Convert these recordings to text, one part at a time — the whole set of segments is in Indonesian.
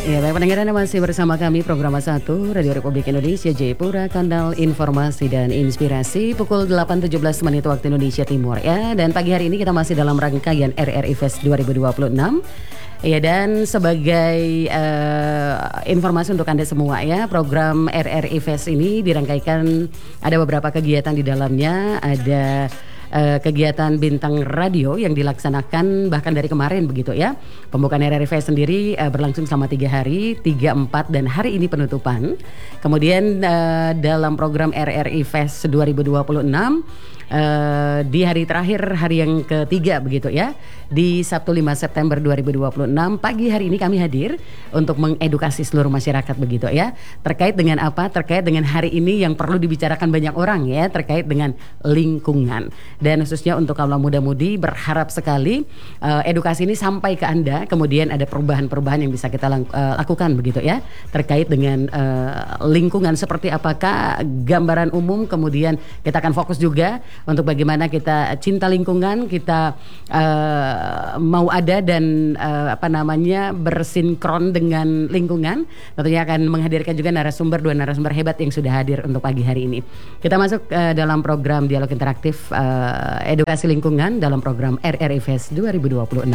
Ya, baik pendengar, Anda masih bersama kami program 1 Radio Republik Indonesia Jayapura, kanal informasi dan inspirasi pukul 8.17 menit waktu Indonesia Timur ya. Dan pagi hari ini kita masih dalam rangkaian RRI Fest 2026. Ya, dan sebagai informasi untuk Anda semua ya, program RRI Fest ini dirangkaikan ada beberapa kegiatan di dalamnya. Ada kegiatan bintang radio yang dilaksanakan bahkan dari kemarin begitu ya. Pembukaan RRI Fest sendiri berlangsung selama 3 hari, 3, 4 dan hari ini penutupan. Kemudian dalam program RRI Fest 2026 di hari terakhir, hari yang ketiga begitu ya, di Sabtu 5 September 2026 pagi hari ini kami hadir untuk mengedukasi seluruh masyarakat begitu ya. Terkait dengan apa? Terkait dengan hari ini yang perlu dibicarakan banyak orang ya, terkait dengan lingkungan. Dan khususnya untuk kaum muda-mudi, berharap sekali edukasi ini sampai ke Anda. Kemudian ada perubahan-perubahan yang bisa kita lakukan begitu ya, terkait dengan lingkungan seperti apakah gambaran umum. Kemudian kita akan fokus juga untuk bagaimana kita cinta lingkungan, kita mau ada dan bersinkron dengan lingkungan. Tentunya akan menghadirkan juga dua narasumber hebat yang sudah hadir untuk pagi hari ini. Kita masuk dalam program dialog interaktif edukasi lingkungan dalam program RRI Fest 2026.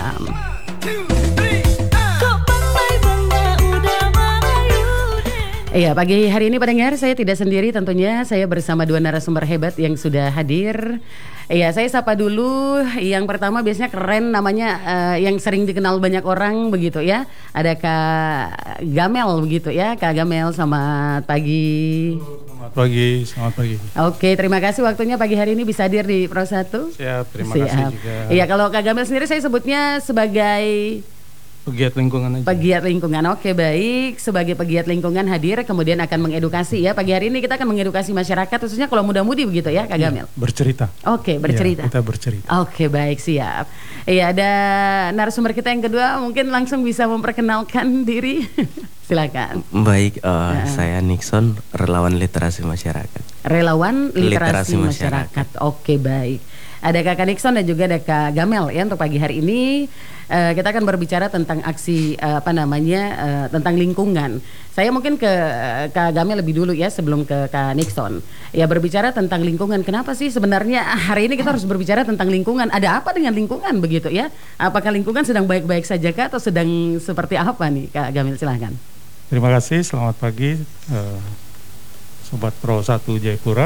Iya, pagi hari ini pendengar, saya tidak sendiri tentunya, saya bersama 2 narasumber hebat yang sudah hadir. Iya, saya sapa dulu. Yang pertama biasanya keren namanya, yang sering dikenal banyak orang begitu ya. Ada Kak Gamel begitu ya. Kak Gamel, selamat pagi. Selamat pagi. Oke, terima kasih waktunya pagi hari ini bisa hadir di Pro 1. Siap, terima kasih juga. Iya, kalau Kak Gamel sendiri saya sebutnya sebagai pegiat lingkungan aja. Pegiat lingkungan, oke baik. Sebagai pegiat lingkungan hadir, kemudian akan mengedukasi ya. Pagi hari ini kita akan mengedukasi masyarakat, khususnya kalau muda-mudi begitu ya, Kak Gamel. Bercerita. Oke, bercerita. Ya, kita bercerita. Oke, baik, siap. Iya, ada narasumber kita yang kedua, mungkin langsung bisa memperkenalkan diri. Silakan. Baik, saya Nixon, relawan literasi masyarakat. Relawan literasi masyarakat. Oke, baik. Ada Kakak Nixon dan juga ada Kak Gamel ya. Untuk pagi hari ini kita akan berbicara tentang aksi tentang lingkungan. Saya mungkin ke Kak Gamel lebih dulu ya sebelum ke Kak Nixon. Ya, berbicara tentang lingkungan. Kenapa sih sebenarnya hari ini kita harus berbicara tentang lingkungan? Ada apa dengan lingkungan begitu ya? Apakah lingkungan sedang baik-baik saja kah atau sedang seperti apa nih, Kak Gamel, silahkan. Terima kasih, selamat pagi Sobat Pro 1 Jayapura.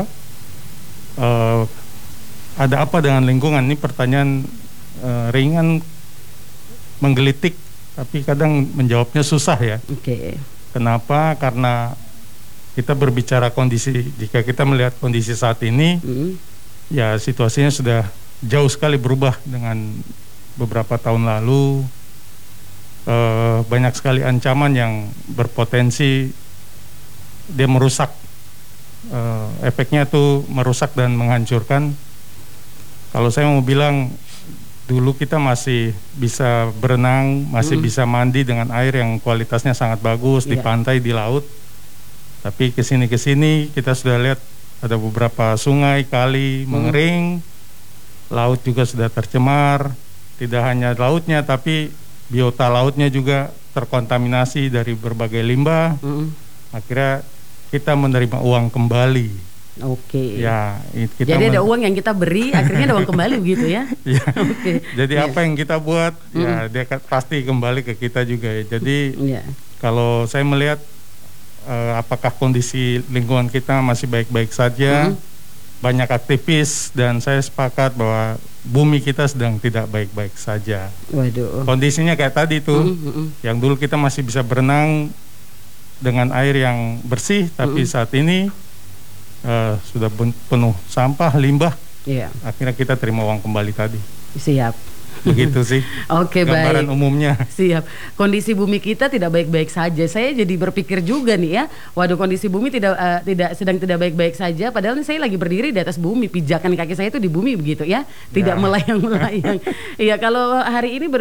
Ada apa dengan lingkungan? Ini pertanyaan ringan, menggelitik, tapi kadang menjawabnya susah ya. Oke. Kenapa? Karena kita berbicara kondisi, jika kita melihat kondisi saat ini, ya situasinya sudah jauh sekali berubah dengan beberapa tahun lalu. Banyak sekali ancaman yang berpotensi dia merusak. Efeknya tuh merusak dan menghancurkan. Kalau saya mau bilang, dulu kita masih bisa berenang, masih bisa mandi dengan air yang kualitasnya sangat bagus di pantai, di laut. Tapi kesini kita sudah lihat ada beberapa sungai, kali mengering, laut juga sudah tercemar. Tidak hanya lautnya, tapi biota lautnya juga terkontaminasi dari berbagai limbah. Akhirnya kita menerima uang kembali. Oke. Ya, jadi ada uang yang kita beri, akhirnya ada uang kembali begitu ya. Ya. Oke. Jadi apa yang kita buat, ya dia pasti kembali ke kita juga ya. Jadi kalau saya melihat apakah kondisi lingkungan kita masih baik-baik saja, banyak aktivis dan saya sepakat bahwa bumi kita sedang tidak baik-baik saja. Waduh. Kondisinya kayak tadi tuh, yang dulu kita masih bisa berenang dengan air yang bersih, tapi saat ini sudah penuh sampah, limbah. Akhirnya kita terima uang kembali tadi. Siap. Begitu sih. Oke, gambaran baik. umumnya. Siap. Kondisi bumi kita tidak baik-baik saja. Saya jadi berpikir juga nih ya. Waduh, kondisi bumi sedang tidak baik-baik saja. Padahal ini saya lagi berdiri di atas bumi. Pijakan kaki saya itu di bumi begitu ya. Tidak melayang-melayang. Iya, kalau hari ini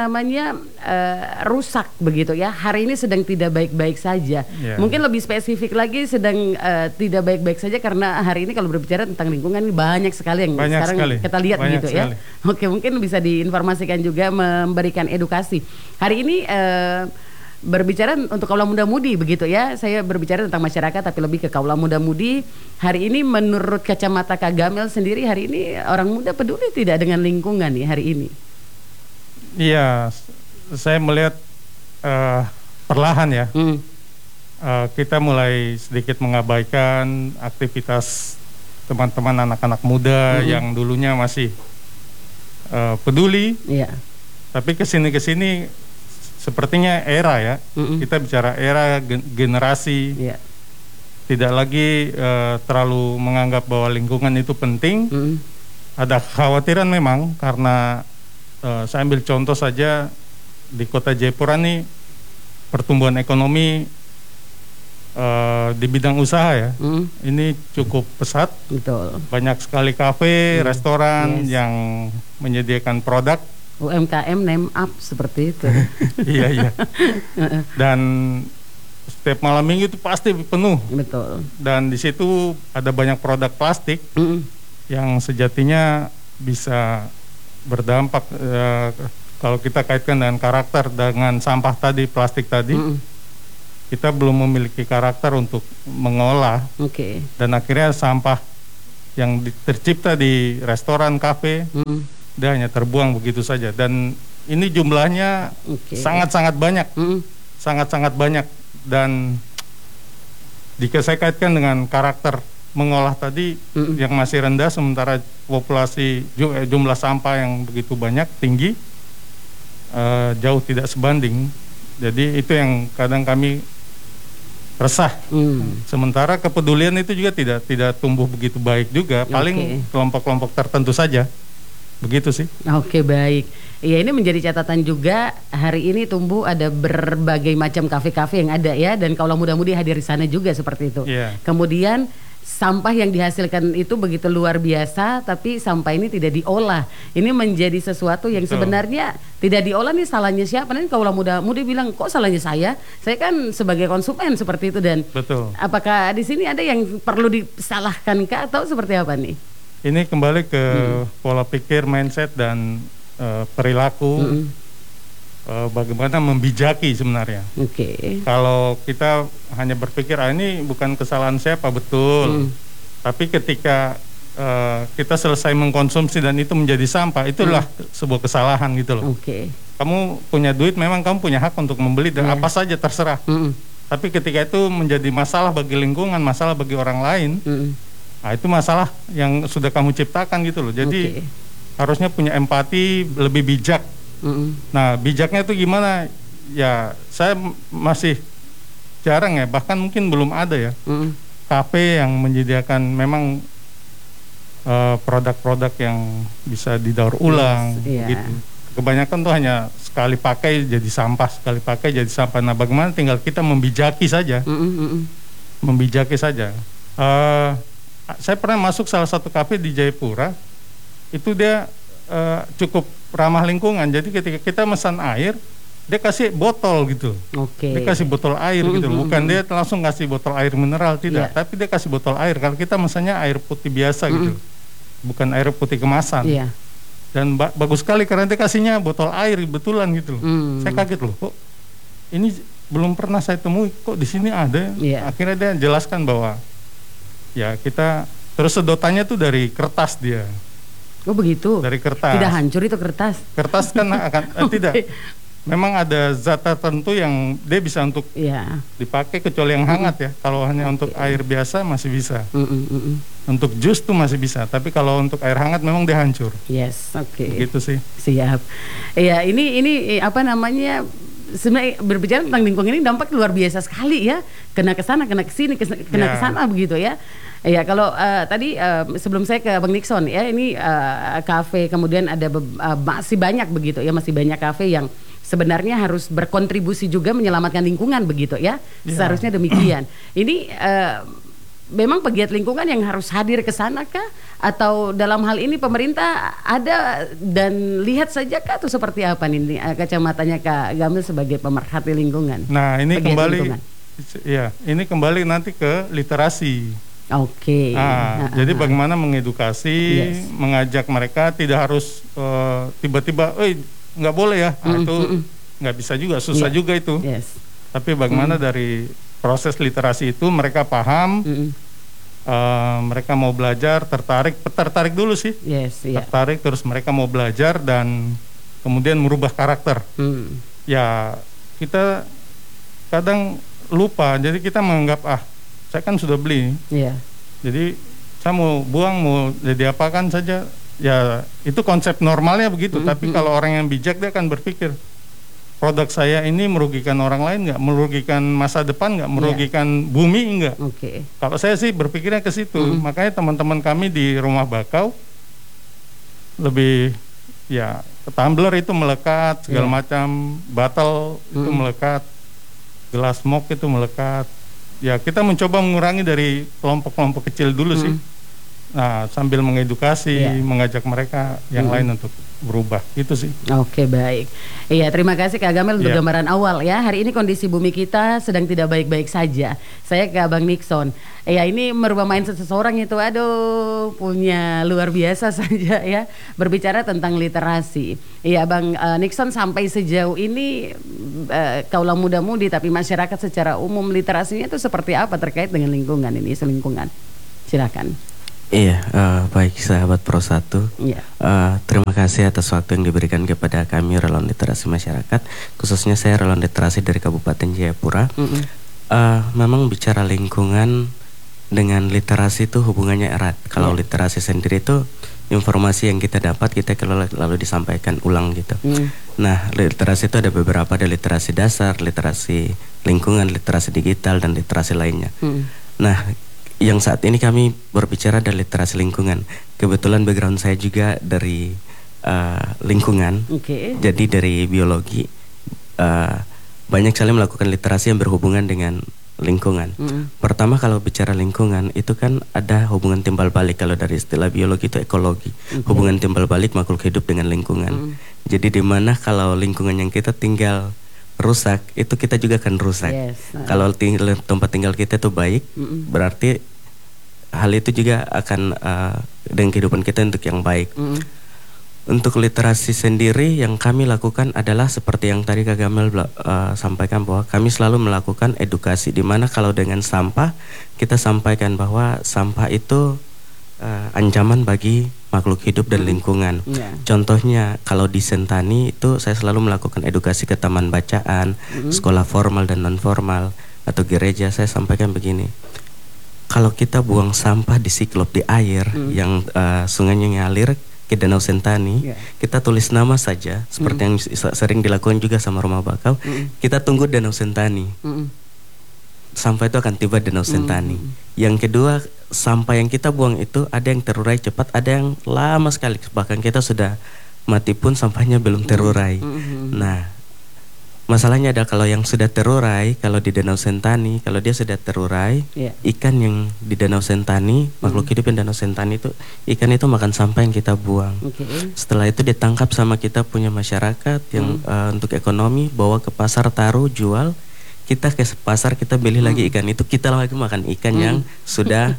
rusak begitu ya. Hari ini sedang tidak baik-baik saja. Mungkin lebih spesifik lagi sedang tidak baik-baik saja karena hari ini kalau berbicara tentang lingkungan banyak sekali yang sekarang kita lihat gitu ya. Oke, mungkin bisa diinformasikan juga, memberikan edukasi. Hari ini berbicara untuk kaula muda-mudi begitu ya. Saya berbicara tentang masyarakat tapi lebih ke kaula muda-mudi. Hari ini menurut kacamata Kak Gamel sendiri, hari ini orang muda peduli tidak dengan lingkungan nih hari ini? Iya, saya melihat perlahan ya. Kita mulai sedikit mengabaikan aktivitas teman-teman anak-anak muda yang dulunya masih peduli. Iya. Tapi kesini sepertinya era ya. Kita bicara era generasi. Iya. Tidak lagi terlalu menganggap bahwa lingkungan itu penting. Ada kekhawatiran memang karena saya ambil contoh saja di kota Jayapura nih, pertumbuhan ekonomi di bidang usaha ya, ini cukup pesat. Betul. Banyak sekali kafe, restoran yang menyediakan produk UMKM name up seperti itu. iya. Dan setiap malam minggu itu pasti penuh. Betul. Dan di situ ada banyak produk plastik yang sejatinya bisa berdampak kalau kita kaitkan dengan karakter dengan sampah tadi, plastik tadi. Kita belum memiliki karakter untuk mengolah. Dan akhirnya sampah yang tercipta di restoran, kafe, dia hanya terbuang begitu saja. Dan ini jumlahnya sangat-sangat banyak, sangat-sangat banyak. Dan jika saya kaitkan dengan karakter mengolah tadi yang masih rendah, sementara populasi jumlah sampah yang begitu banyak, tinggi, jauh tidak sebanding. Jadi itu yang kadang kami resah. Sementara kepedulian itu juga tidak tumbuh begitu baik juga, paling kelompok-kelompok tertentu saja. Begitu sih. Baik. Ya, ini menjadi catatan juga, hari ini tumbuh ada berbagai macam kafe-kafe yang ada ya, dan kaula muda-mudi hadir di sana juga seperti itu. Kemudian sampah yang dihasilkan itu begitu luar biasa, tapi sampah ini tidak diolah. Ini menjadi sesuatu yang sebenarnya tidak diolah. Nih salahnya siapa? Nanti kaula muda-mudi bilang, kok salahnya saya? Saya kan sebagai konsumen seperti itu. Dan apakah di sini ada yang perlu disalahkan kah atau seperti apa nih? Ini kembali ke pola pikir, mindset dan perilaku. Bagaimana membijaki sebenarnya. Kalau kita hanya berpikir ini bukan kesalahan siapa, betul. Tapi ketika kita selesai mengkonsumsi dan itu menjadi sampah, itulah sebuah kesalahan gitu loh. Kamu punya duit, memang kamu punya hak untuk membeli dan apa saja terserah. Tapi ketika itu menjadi masalah bagi lingkungan, masalah bagi orang lain, itu masalah yang sudah kamu ciptakan gitu loh. Jadi harusnya punya empati, lebih bijak. Nah, bijaknya itu gimana? Ya, saya masih jarang ya, bahkan mungkin belum ada ya, kafe yang menyediakan memang produk-produk yang bisa didaur ulang, gitu. Kebanyakan tuh hanya sekali pakai jadi sampah, sekali pakai jadi sampah. Nah, bagaimana tinggal kita membijaki saja, membijaki saja. Saya pernah masuk salah satu kafe di Jayapura, itu dia cukup ramah lingkungan. Jadi ketika kita pesan air, dia kasih botol gitu. Dia kasih botol air gitu. Bukan dia langsung kasih botol air mineral, tidak. Tapi dia kasih botol air. Kalau kita misalnya air putih biasa gitu, bukan air putih kemasan. Dan bagus sekali karena dia kasihnya botol air betulan gitu. Saya kaget loh, kok ini belum pernah saya temui, kok di sini ada. Akhirnya dia jelaskan bahwa ya kita terus sedotannya tuh dari kertas dia. Oh begitu. Dari kertas. Tidak hancur itu kertas. Kertas kan akan tidak. Memang ada zat tertentu yang dia bisa untuk dipakai kecuali yang hangat ya. Kalau hanya untuk air biasa masih bisa. Untuk jus tuh masih bisa. Tapi kalau untuk air hangat memang dia hancur. Begitu sih. Siap. Iya, ini apa namanya? Sebenarnya berbicara tentang lingkungan ini dampak luar biasa sekali ya. Kena ke sana, kena ke sini, kena ke sana begitu ya. Ya, kalau tadi sebelum saya ke Bang Nixon ya, ini kafe, kemudian ada masih banyak begitu ya, masih banyak kafe yang sebenarnya harus berkontribusi juga menyelamatkan lingkungan begitu ya. Seharusnya demikian. Ini memang pegiat lingkungan yang harus hadir ke sana kah? Atau dalam hal ini pemerintah ada dan lihat saja kah, atau seperti apa nih kacamatanya Kak Gamil sebagai pemerhati lingkungan? Nah, ini kembali ini kembali nanti ke literasi. Jadi bagaimana mengedukasi, mengajak mereka, tidak harus tiba-tiba, nggak boleh ya, itu nggak bisa juga, susah juga itu. Tapi bagaimana dari proses literasi itu mereka paham, mereka mau belajar, tertarik dulu sih. Yes, iya. Tertarik, terus mereka mau belajar dan kemudian merubah karakter. Ya kita kadang lupa, jadi kita menganggap saya kan sudah beli. Iya. Jadi saya mau buang, mau jadi apakan saja. Ya itu konsep normalnya begitu. Tapi kalau orang yang bijak dia akan berpikir, produk saya ini merugikan orang lain nggak, merugikan masa depan nggak, merugikan bumi nggak. Kalau saya sih berpikirnya ke situ. Makanya teman-teman kami di Rumah Bakau lebih ya tumbler itu melekat, segala macam, bottle itu melekat, gelas mok itu melekat. Ya kita mencoba mengurangi dari kelompok-kelompok kecil dulu sih. Nah sambil mengedukasi, mengajak mereka yang lain untuk berubah, gitu sih. Oke, baik. Iya, terima kasih Kak Gamel untuk gambaran awal ya. Hari ini kondisi bumi kita sedang tidak baik-baik saja. Saya ke Abang Nixon. Ya, ini merubah mindset seseorang itu, aduh, punya luar biasa saja ya. Berbicara tentang literasi. Iya, Bang Nixon, sampai sejauh ini kaulah muda-mudi tapi masyarakat secara umum literasinya itu seperti apa terkait dengan lingkungan ini, isu lingkungan? Silakan. Iya, baik sahabat Pro 1. Terima kasih atas waktu yang diberikan kepada kami Relawan Literasi Masyarakat, khususnya saya Relawan Literasi dari Kabupaten Jayapura. Memang bicara lingkungan dengan literasi itu hubungannya erat. Kalau literasi sendiri itu informasi yang kita dapat kita lalu disampaikan ulang gitu. Nah, literasi itu ada beberapa, ada literasi dasar, literasi lingkungan, literasi digital, dan literasi lainnya. Nah, yang saat ini kami berbicara dari literasi lingkungan. Kebetulan background saya juga dari lingkungan, jadi dari biologi. Banyak sekali melakukan literasi yang berhubungan dengan lingkungan. Pertama kalau bicara lingkungan itu kan ada hubungan timbal balik. Kalau dari istilah biologi itu ekologi, hubungan timbal balik makhluk hidup dengan lingkungan. Jadi dimana kalau lingkungan yang kita tinggal rusak, itu kita juga akan rusak. Kalau tempat tinggal kita itu baik, berarti hal itu juga akan dengan kehidupan kita untuk yang baik. Untuk literasi sendiri yang kami lakukan adalah seperti yang tadi Kak Gamel sampaikan, bahwa kami selalu melakukan edukasi, dimana kalau dengan sampah kita sampaikan bahwa sampah itu ancaman bagi makhluk hidup dan lingkungan. Contohnya kalau di Sentani itu saya selalu melakukan edukasi ke taman bacaan, sekolah formal dan non formal, atau gereja. Saya sampaikan begini, kalau kita buang sampah di siklop, di air yang sungainya ngalir ke Danau Sentani, kita tulis nama saja, seperti yang sering dilakukan juga sama Rumah Bakau. Kita tunggu Danau Sentani, sampah itu akan tiba Danau Sentani. Yang kedua, sampah yang kita buang itu ada yang terurai cepat, ada yang lama sekali, bahkan kita sudah mati pun sampahnya belum terurai. Nah, masalahnya adalah kalau yang sudah terurai, kalau di Danau Sentani, kalau dia sudah terurai, ikan yang di Danau Sentani, makhluk hidup yang Danau Sentani itu, ikan itu makan sampah yang kita buang. Setelah itu ditangkap sama kita punya masyarakat yang untuk ekonomi, bawa ke pasar, taruh, jual. Kita ke pasar, kita beli lagi ikan itu, kita lagi makan ikan yang sudah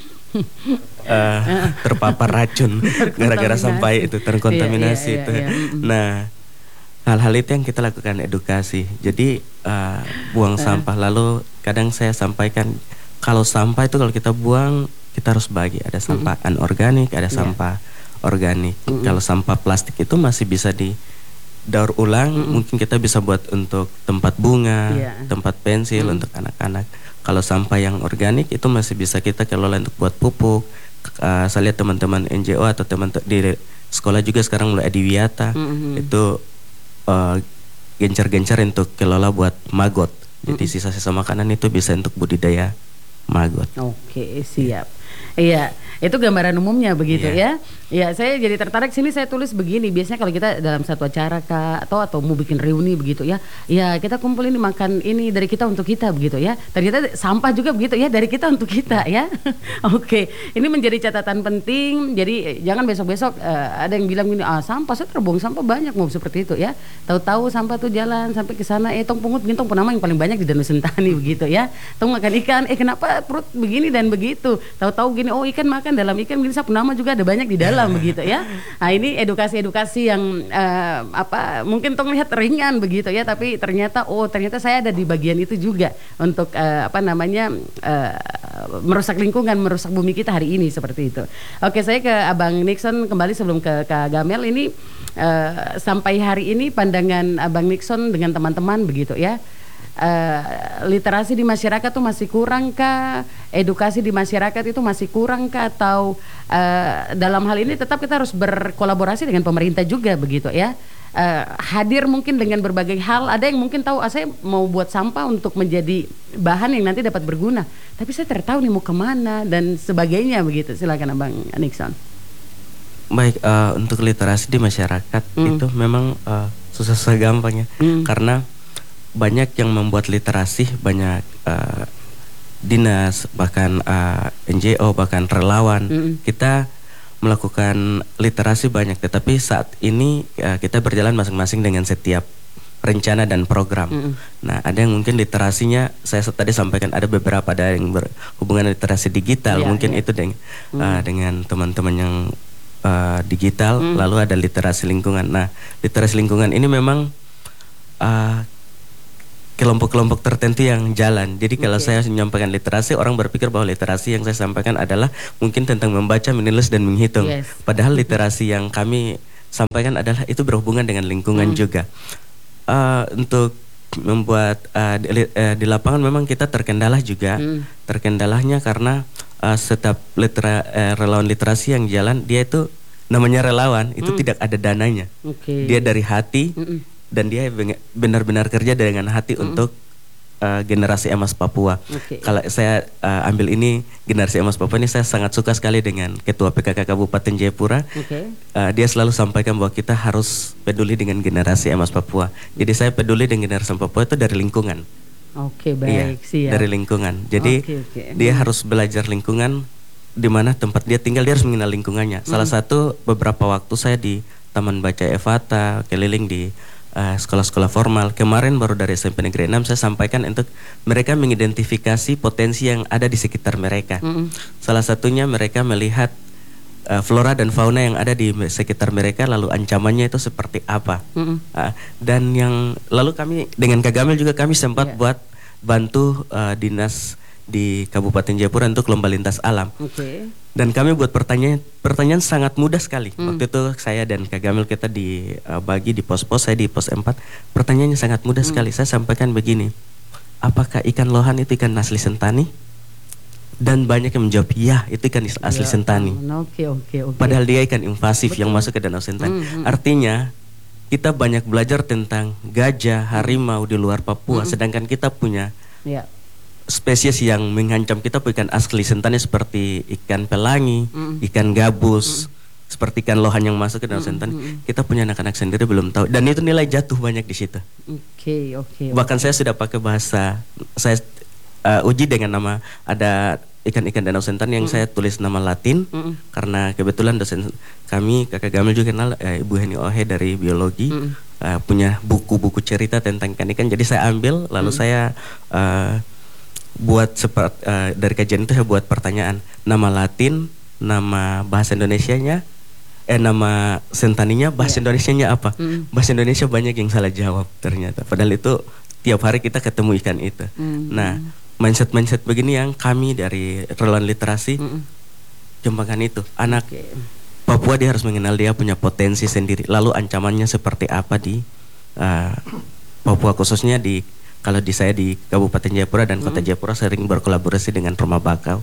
terpapar racun gara-gara sampah itu, terkontaminasi itu. Nah, hal-hal itu yang kita lakukan edukasi. Jadi buang sampah. Lalu kadang saya sampaikan, kalau sampah itu kalau kita buang, kita harus bagi. Ada sampah anorganik, ada sampah organik. Kalau sampah plastik itu masih bisa didaur ulang. Mungkin kita bisa buat untuk tempat bunga, tempat pensil untuk anak-anak. Kalau sampah yang organik itu masih bisa kita kelola untuk buat pupuk. Saya lihat teman-teman NGO atau teman di sekolah juga sekarang mulai adiwiyata itu gencar-gencar untuk kelola buat maggot. Jadi sisa-sisa makanan itu bisa untuk budidaya maggot. Oke, siap. Iya, itu gambaran umumnya begitu ya. Ya, saya jadi tertarik sini, saya tulis begini. Biasanya kalau kita dalam satu acara Kak, atau mau bikin reuni begitu ya. Ya, kita kumpul ini, makan ini dari kita untuk kita begitu ya. Ternyata sampah juga begitu ya, dari kita untuk kita ya. Oke, ini menjadi catatan penting. Jadi jangan besok-besok ada yang bilang gini, sampah saya terbuang sampah banyak, mau seperti itu ya. Tahu-tahu sampah tuh jalan sampai ke sana, tong pungut gintong penama yang paling banyak di Danau Sentani begitu ya. Tong makan ikan, kenapa perut begini dan begitu. Tahu-tahu gini ini, oh ikan makan dalam ikan begini, sapu nama juga ada banyak di dalam begitu ya. Nah ini edukasi-edukasi yang mungkin tong lihat ringan begitu ya, tapi ternyata saya ada di bagian itu juga untuk merusak lingkungan, merusak bumi kita hari ini seperti itu. Oke, saya ke Abang Nixon kembali sebelum ke Kak Gamel. Ini sampai hari ini pandangan Abang Nixon dengan teman-teman begitu ya. Literasi di masyarakat tuh masih kurang kah? Edukasi di masyarakat itu masih kurang kah? Atau dalam hal ini tetap kita harus berkolaborasi dengan pemerintah juga begitu ya? Hadir mungkin dengan berbagai hal. Ada yang mungkin tahu, saya mau buat sampah untuk menjadi bahan yang nanti dapat berguna, tapi saya tertahu nih mau kemana dan sebagainya begitu. Silakan Abang Nixon. Baik, untuk literasi di masyarakat itu memang susah gampang ya, karena banyak yang membuat literasi, banyak dinas, bahkan NGO, bahkan relawan. Kita melakukan literasi banyak, tetapi saat ini kita berjalan masing-masing dengan setiap rencana dan program. Nah, ada yang mungkin literasinya saya tadi sampaikan, ada beberapa, ada yang berhubungan literasi digital, mungkin itu dengan teman-teman yang digital, lalu ada literasi lingkungan. Nah, literasi lingkungan ini memang kelompok-kelompok tertentu yang jalan. Jadi kalau saya menyampaikan literasi, orang berpikir bahwa literasi yang saya sampaikan adalah mungkin tentang membaca, menulis, dan menghitung. Padahal literasi yang kami sampaikan adalah itu berhubungan dengan lingkungan juga. Untuk membuat di lapangan memang kita terkendala juga. Terkendalanya karena setiap relawan literasi yang jalan, dia itu namanya relawan, itu tidak ada dananya. Dia dari hati. Dan dia benar-benar kerja dengan hati untuk generasi emas Papua. Kalau saya ambil ini generasi emas Papua ini, saya sangat suka sekali dengan Ketua PKK Kabupaten Jayapura. Dia selalu sampaikan bahwa kita harus peduli dengan generasi emas Papua. Jadi saya peduli dengan generasi Papua itu dari lingkungan. Baik, siap. Dari lingkungan. Jadi dia harus belajar lingkungan, di mana tempat dia tinggal, dia harus mengenal lingkungannya. Salah satu beberapa waktu saya di Taman Baca Evata, keliling di sekolah-sekolah formal. Kemarin baru dari SMP Negeri 6 saya sampaikan untuk mereka mengidentifikasi potensi yang ada di sekitar mereka. Salah satunya mereka melihat flora dan fauna yang ada di sekitar mereka, lalu ancamannya itu seperti apa. Dan yang lalu kami dengan Kak Gamel juga kami sempat buat bantu dinas di Kabupaten Jayapura untuk lomba lintas alam. Dan kami buat pertanyaan sangat mudah sekali. Waktu itu saya dan Kak Gamel kita dibagi di pos-pos, saya di pos 4. Pertanyaannya sangat mudah sekali. Saya sampaikan begini, apakah ikan lohan itu ikan asli Sentani? Dan banyak yang menjawab, ya itu ikan asli Sentani. Padahal dia ikan invasif yang masuk ke Danau Sentani. Artinya kita banyak belajar tentang gajah, harimau di luar Papua, sedangkan kita punya spesies yang mengancam kita, ikan asli Sentani seperti ikan pelangi, ikan gabus, seperti ikan lohan yang masuk ke Danau Sentani. Kita punya anak-anak sendiri belum tahu, dan itu nilai jatuh banyak di situ. Bahkan saya sudah pakai bahasa, saya uji dengan nama, ada ikan-ikan Danau Sentani yang saya tulis nama Latin, karena kebetulan dosen kami, Kakak Gamel juga kenal, Ibu Heni Ohe dari biologi, punya buku-buku cerita tentang ikan-ikan. Jadi saya ambil, lalu saya buat dari kajian itu saya buat pertanyaan, nama Latin, nama bahasa Indonesianya, nama Sentaninya, bahasa Indonesianya apa? Bahasa Indonesia banyak yang salah jawab ternyata. Padahal itu tiap hari kita ketemu ikan itu. Nah, mindset begini yang kami dari relawan literasi kembangkan itu. Anak Papua dia harus mengenal dia punya potensi sendiri. Lalu ancamannya seperti apa di Papua, khususnya kalau saya di Kabupaten Jayapura dan Kota Jayapura sering berkolaborasi dengan Rumah Bakau.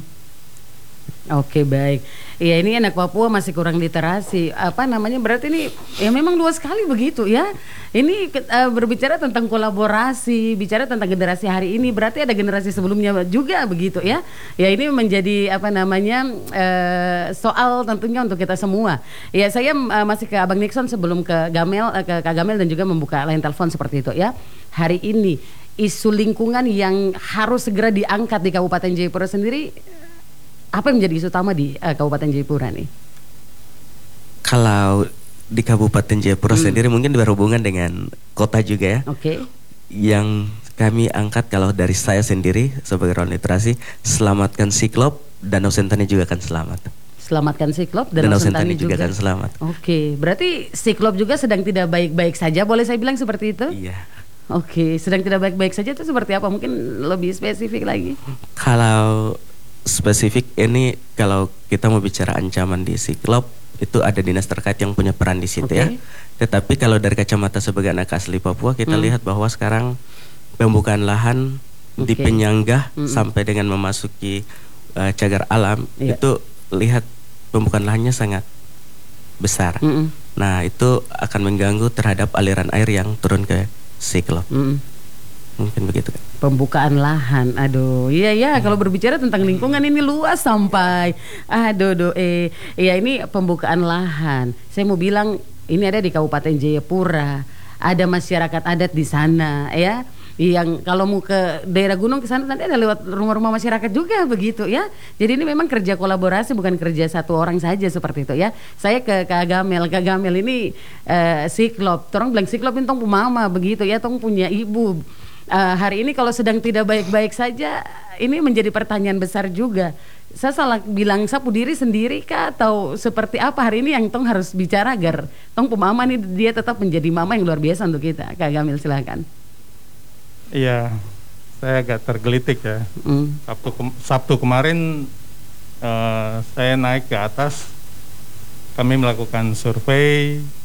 Baik. Ya, ini anak Papua masih kurang literasi. Berarti ini ya memang luas sekali begitu ya. Ini berbicara tentang kolaborasi, bicara tentang generasi hari ini, berarti ada generasi sebelumnya juga begitu ya. Ya, ini menjadi soal tentunya untuk kita semua. Ya, saya masih ke Abang Nixon sebelum ke Kak Gamel dan juga membuka line telepon seperti itu ya. Hari ini isu lingkungan yang harus segera diangkat di Kabupaten Jayapura sendiri, apa yang menjadi isu utama di Kabupaten Jayapura nih? Kalau di Kabupaten Jayapura sendiri mungkin berhubungan dengan kota juga ya. Yang kami angkat kalau dari saya sendiri sebagai relawan literasi, selamatkan siklop Danau Sentani juga akan selamat. Selamatkan Siklop, Danau Sentani juga akan selamat. Oke, berarti Siklop juga sedang tidak baik-baik saja, boleh saya bilang seperti itu? Iya. Oke, sedang tidak baik-baik saja itu seperti apa? Mungkin lebih spesifik lagi. Kalau spesifik ini, kalau kita mau bicara ancaman di Siklop, itu ada dinas terkait yang punya peran di situ ya. Tetapi kalau dari kacamata sebagai anak asli Papua, kita lihat bahwa sekarang pembukaan lahan di penyangga sampai dengan memasuki cagar alam, itu lihat pembukaan lahannya sangat besar. Nah, itu akan mengganggu terhadap aliran air yang turun ke Siklop. Mungkin begitu kan. Pembukaan lahan, aduh, iya kalau berbicara tentang lingkungan ini luas sampai, iya ini pembukaan lahan. Saya mau bilang ini ada di Kabupaten Jayapura, ada masyarakat adat di sana, ya. Yang kalau mau ke daerah gunung ke sana nanti ada lewat rumah-rumah masyarakat juga begitu ya. Jadi ini memang kerja kolaborasi, bukan kerja satu orang saja seperti itu ya. Saya ke Kak Gamel ini Siklop, orang bilang Siklop ini tong mama begitu ya, tong punya ibu. Hari ini kalau sedang tidak baik-baik saja, ini menjadi pertanyaan besar juga. Saya salah bilang sapu diri sendiri kah atau seperti apa hari ini yang tong harus bicara agar tong mama nih dia tetap menjadi mama yang luar biasa untuk kita. Kak Gamel silakan. Iya, saya agak tergelitik ya. Sabtu kemarin saya naik ke atas, kami melakukan survei